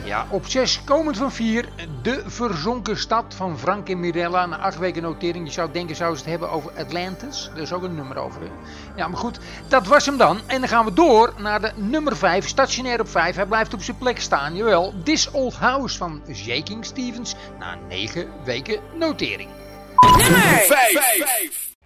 Ja, op 6 komend van 4. De verzonken stad van Frank en Mirella. Na 8 weken notering. Je zou denken, zou ze het hebben over Atlantis. Er is ook een nummer over. Hè? Ja, maar goed. Dat was hem dan. En dan gaan we door naar de nummer 5. Stationair op 5. Hij blijft op zijn plek staan. Jawel. This Old House van Shaking Stevens. Na 9 weken notering. Nummer 5.